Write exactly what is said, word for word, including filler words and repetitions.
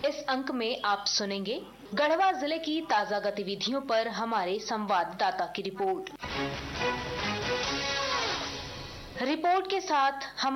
इस अंक में आप सुनेंगे गढ़वा जिले की ताजा गतिविधियों पर हमारे संवाददाता की रिपोर्ट। रिपोर्ट के साथ हम